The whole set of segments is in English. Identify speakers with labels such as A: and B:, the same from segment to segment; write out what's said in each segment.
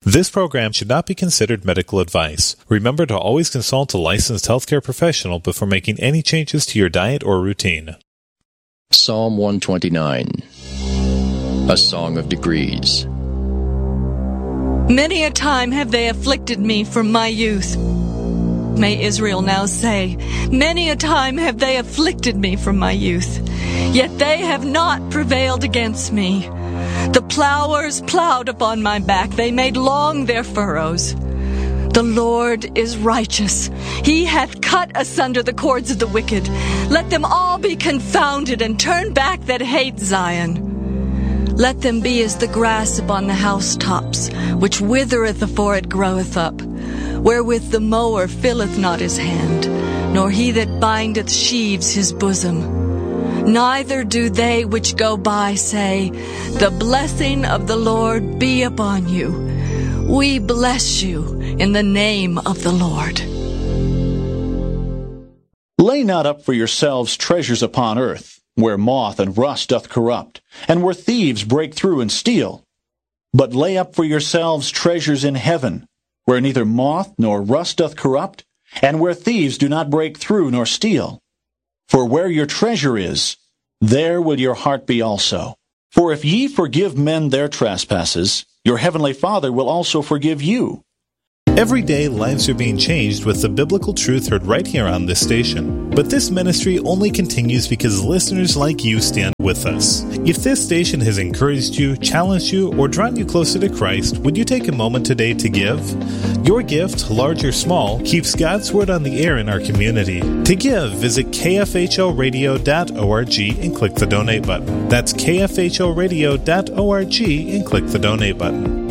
A: This program should not be considered medical advice. Remember to always consult a licensed healthcare professional before making any changes to your diet or routine.
B: Psalm 129, a song of degrees.
C: Many a time have they afflicted me from my youth. May Israel now say, many a time have they afflicted me from my youth, yet they have not prevailed against me. The plowers plowed upon my back, they made long their furrows. The Lord is righteous. He hath cut asunder the cords of the wicked. Let them all be confounded and turn back that hate Zion. Let them be as the grass upon the housetops, which withereth afore it groweth up, wherewith the mower filleth not his hand, nor he that bindeth sheaves his bosom. Neither do they which go by say, the blessing of the Lord be upon you. We bless you in the name of the Lord.
D: Lay not up for yourselves treasures upon earth, where moth and rust doth corrupt, and where thieves break through and steal. But lay up for yourselves treasures in heaven, where neither moth nor rust doth corrupt, and where thieves do not break through nor steal. For where your treasure is, there will your heart be also. For if ye forgive men their trespasses, your heavenly Father will also forgive you.
A: Every day, lives are being changed with the biblical truth heard right here on this station. But this ministry only continues because listeners like you stand with us. If this station has encouraged you, challenged you, or drawn you closer to Christ, would you take a moment today to give? Your gift, large or small, keeps God's Word on the air in our community. To give, visit kfhlradio.org and click the donate button. That's kfhlradio.org and click the donate button.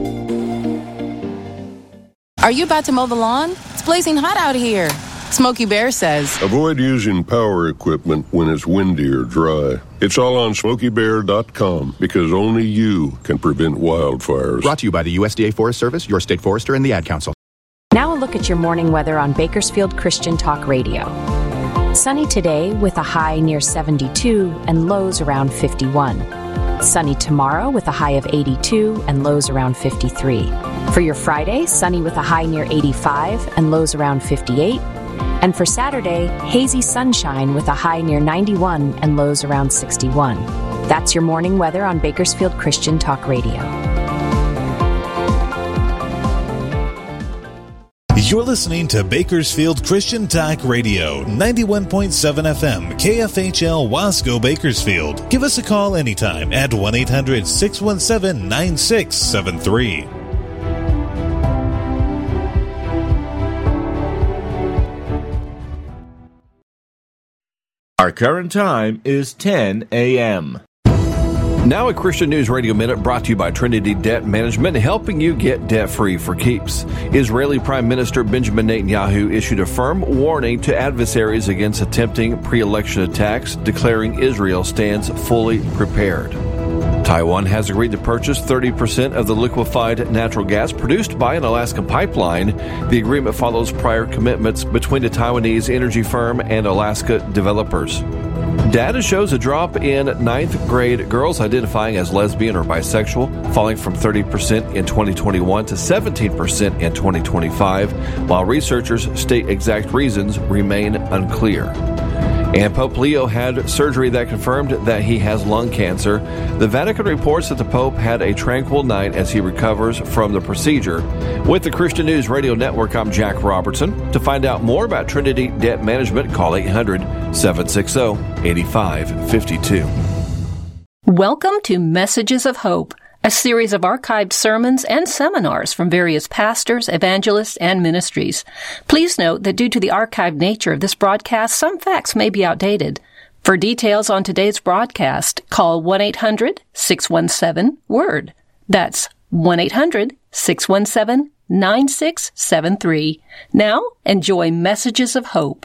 E: Are you about to mow the lawn? It's blazing hot out here. Smokey Bear says,
F: avoid using power equipment when it's windy or dry. It's all on SmokeyBear.com because only you can prevent wildfires.
G: Brought to you by the USDA Forest Service, your state forester, and the Ad Council.
H: Now a look at your morning weather on Bakersfield Christian Talk Radio. Sunny today with a high near 72 and lows around 51. Sunny tomorrow with a high of 82 and lows around 53. For your Friday, sunny with a high near 85 and lows around 58. And for Saturday, hazy sunshine with a high near 91 and lows around 61. That's your morning weather on Bakersfield Christian Talk Radio.
A: You're listening to Bakersfield Christian Talk Radio, 91.7 FM, KFHL Wasco, Bakersfield. Give us a call anytime at 1-800-617-9673.
I: Our current time is 10 a.m.
J: Now a Christian News Radio Minute brought to you by Trinity Debt Management, helping you get debt-free for keeps. Israeli Prime Minister Benjamin Netanyahu issued a firm warning to adversaries against attempting pre-election attacks, declaring Israel stands fully prepared. Taiwan has agreed to purchase 30% of the liquefied natural gas produced by an Alaskan pipeline. The agreement follows prior commitments between the Taiwanese energy firm and Alaska developers. Data shows a drop in 9th grade girls identifying as lesbian or bisexual, falling from 30% in 2021 to 17% in 2025, while researchers state exact reasons remain unclear. And Pope Leo had surgery that confirmed that he has lung cancer. The Vatican reports that the Pope had a tranquil night as he recovers from the procedure. With the Christian News Radio Network, I'm Jack Robertson. To find out more about Trinity Debt Management, call 800-760-8552.
K: Welcome to Messages of Hope, a series of archived sermons and seminars from various pastors, evangelists, and ministries. Please note that due to the archived nature of this broadcast, some facts may be outdated. For details on today's broadcast, call 1-800-617-WORD. That's 1-800-617-9673. Now, enjoy Messages of Hope.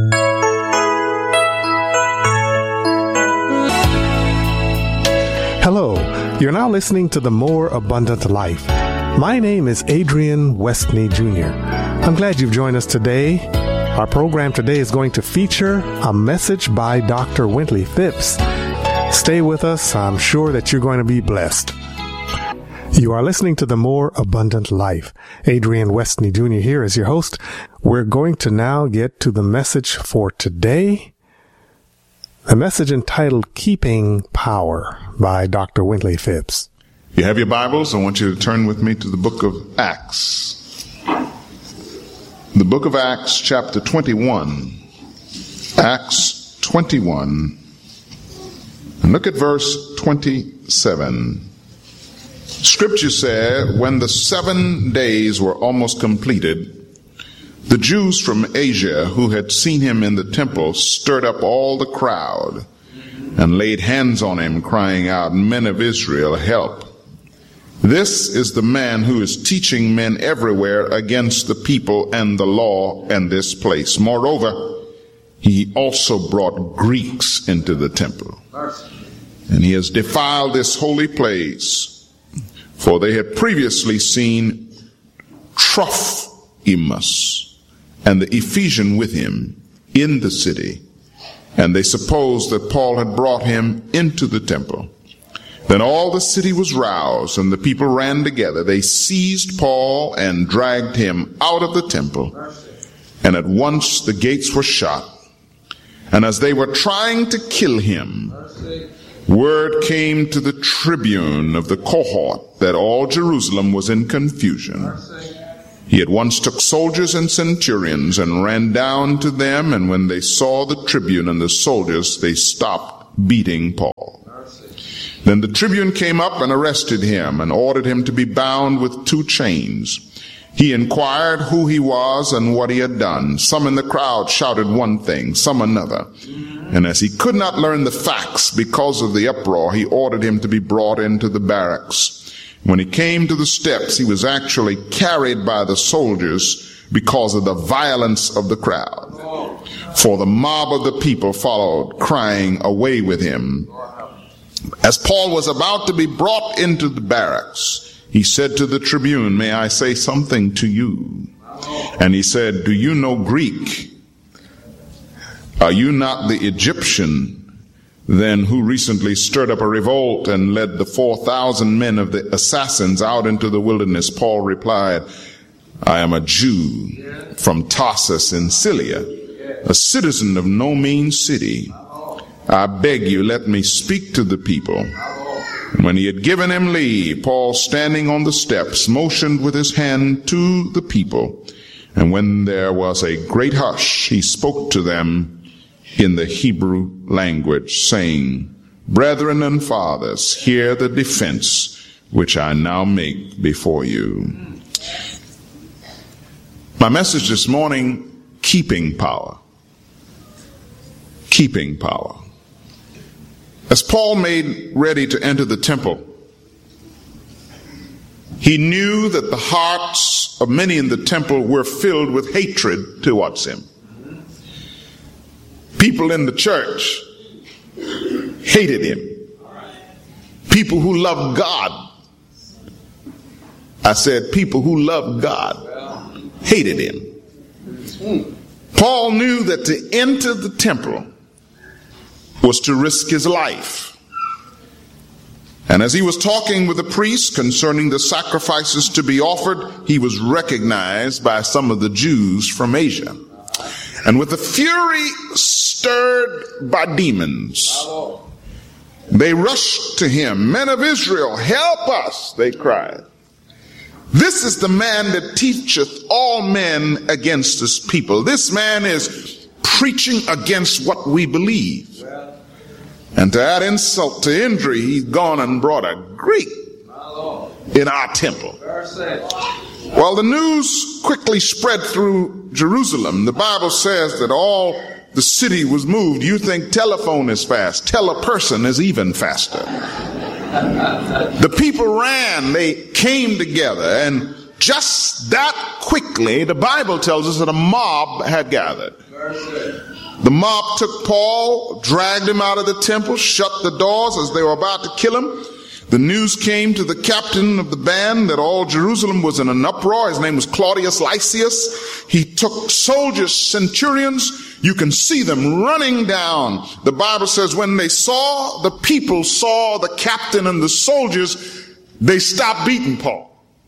L: Hello, you're now listening to The More Abundant Life. My name is Adrian Westney Jr. I'm glad you've joined us today. Our program today is going to feature a message by Dr. Wintley Phipps. Stay with us. I'm sure that you're going to be blessed. You are listening to The More Abundant Life. Adrian Westney Jr. here as your host. We're going to now get to the message for today. A message entitled Keeping Power by Dr. Wintley Phipps.
M: You have your Bibles. I want you to turn with me to the book of Acts. The book of Acts, chapter 21. Acts 21. And look at verse 27. Scripture said, when the 7 days were almost completed, the Jews from Asia who had seen him in the temple stirred up all the crowd and laid hands on him, crying out, Men of Israel, help. This is the man who is teaching men everywhere against the people and the law and this place. Moreover, he also brought Greeks into the temple. And he has defiled this holy place. For they had previously seen Trophimus and the Ephesian with him in the city, and they supposed that Paul had brought him into the temple. Then all the city was roused, and the people ran together. They seized Paul and dragged him out of the temple, and at once the gates were shut. And as they were trying to kill him, word came to the tribune of the cohort that all Jerusalem was in confusion. He at once took soldiers and centurions and ran down to them, and when they saw the tribune and the soldiers, they stopped beating Paul. Then the tribune came up and arrested him and ordered him to be bound with 2 chains. He inquired who he was and what he had done. Some in the crowd shouted one thing, some another. And as he could not learn the facts because of the uproar, he ordered him to be brought into the barracks. When he came to the steps, he was actually carried by the soldiers because of the violence of the crowd. For the mob of the people followed, crying, Away with him. As Paul was about to be brought into the barracks, he said to the tribune, May I say something to you? And he said, Do you know Greek? Are you not the Egyptian then who recently stirred up a revolt and led the 4,000 men of the assassins out into the wilderness? Paul replied, I am a Jew from Tarsus in Cilicia, a citizen of no mean city. I beg you, let me speak to the people. And when he had given him leave, Paul, standing on the steps, motioned with his hand to the people. And when there was a great hush, he spoke to them in the Hebrew language, saying, Brethren and fathers, hear the defense which I now make before you. My message this morning, keeping power. Keeping power. As Paul made ready to enter the temple, he knew that the hearts of many in the temple were filled with hatred towards him. People in the church hated him. People who loved God. I said people who loved God hated him. Paul knew that to enter the temple was to risk his life. And as he was talking with the priests concerning the sacrifices to be offered, he was recognized by some of the Jews from Asia. And with a fury stirred by demons, they rushed to him. Men of Israel, help us, they cried. This is the man that teacheth all men against his people. This man is preaching against what we believe. And to add insult to injury, he's gone and brought a Greek in our temple. Well, the news quickly spread through Jerusalem. The Bible says that all the city was moved. You think telephone is fast. Tell a person is even faster. The people ran. They came together. And just that quickly, the Bible tells us that a mob had gathered. The mob took Paul, dragged him out of the temple, shut the doors as they were about to kill him. The news came to the captain of the band that all Jerusalem was in an uproar. His name was Claudius Lysias. He took soldiers, centurions. You can see them running down. The Bible says when they saw, the people saw the captain and the soldiers, they stopped beating Paul.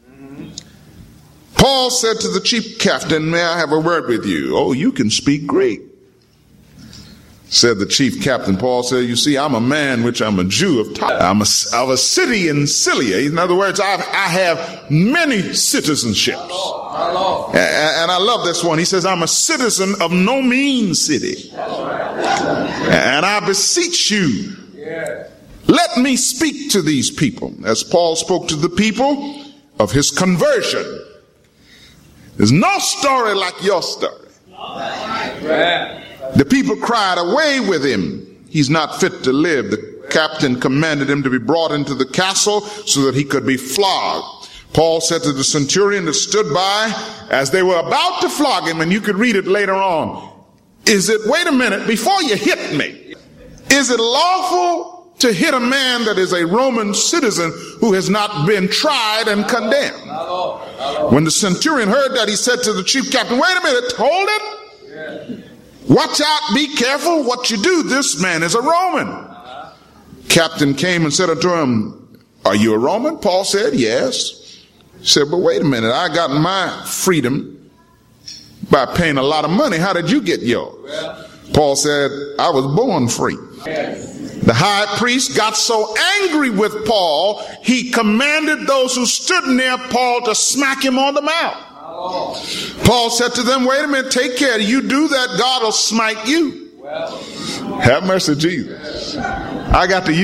M: Paul said to the chief captain, "May I have a word with you?" "Oh, you can speak Greek," said the chief captain. Paul said, "You see, I'm a man which I'm a Jew of Tyre. I'm of a city in Cilicia." In other words, I have many citizenships. And I love this one. He says, "I'm a citizen of no mean city. And I beseech you, let me speak to these people." As Paul spoke to the people of his conversion. There's no story like your story. The people cried, "Away with him. He's not fit to live." The captain commanded him to be brought into the castle so that he could be flogged. Paul said to the centurion that stood by as they were about to flog him, and you could read it later on, wait a minute, before you hit me, is it lawful to hit a man that is a Roman citizen who has not been tried and condemned? When the centurion heard that, he said to the chief captain, "Wait a minute, hold it. Watch out, be careful what you do. This man is a Roman." Captain came and said unto him, "Are you a Roman?" Paul said, "Yes." He said, "But wait a minute, I got my freedom by paying a lot of money. How did you get yours?" Paul said, "I was born free." The high priest got so angry with Paul, he commanded those who stood near Paul to smack him on the mouth. Paul said to them, "Wait a minute, take care. You do that, God will smite you." Have mercy, Jesus. I got to